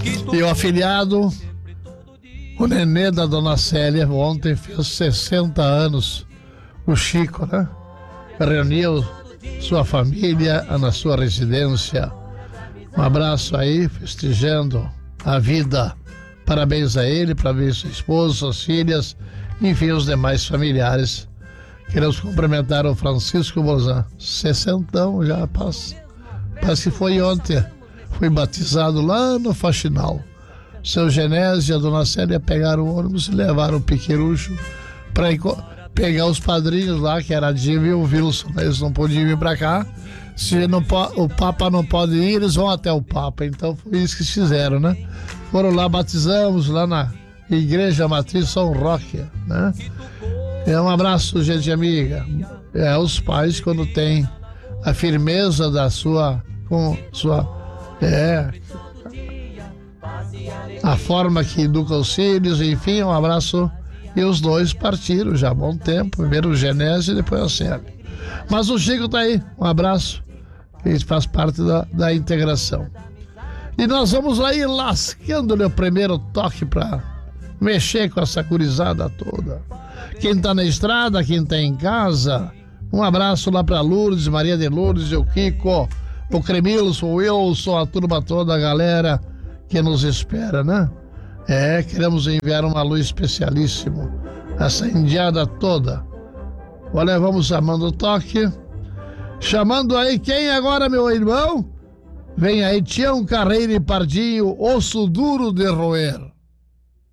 E o afilhado, o nenê da dona Célia, ontem fez 60 anos. O Chico, né? Reuniu sua família na sua residência. Um abraço aí, festejando a vida. Parabéns a ele, parabéns a sua esposa, suas filhas, enfim, os demais familiares. Queremos cumprimentar o Francisco Bozan. 60 já passa. Parece que foi ontem. Fui batizado lá no Faxinal. Seu Genésio e a dona Célia pegaram o ônibus e levaram o Piquerucho para pegar os padrinhos lá, que era a Diva e o Wilson. Eles não podiam vir para cá. Se não, o Papa não pode ir, eles vão até o Papa. Então foi isso que eles fizeram, né? Foram lá, batizamos lá na Igreja Matriz São Roque, né? Um abraço, gente amiga. Os pais, quando têm a firmeza da a forma que educa os filhos, enfim, um abraço. E os dois partiram já há bom tempo. Primeiro o Genésio e depois a Célia. Mas o Chico tá aí, um abraço. Ele faz parte da integração. E nós vamos aí lascando-lhe o primeiro toque para mexer com essa gurizada toda. Quem tá na estrada, quem tá em casa, um abraço lá para Lourdes, Maria de Lourdes, o Kiko, o Cremilson, o Wilson, a turma toda, a galera que nos espera, né? Queremos enviar uma luz especialíssima a essa indiada toda. Olha, vamos chamando o toque. Chamando aí quem agora, meu irmão? Vem aí, Tião Carreiro e Pardinho, Osso Duro de Roer.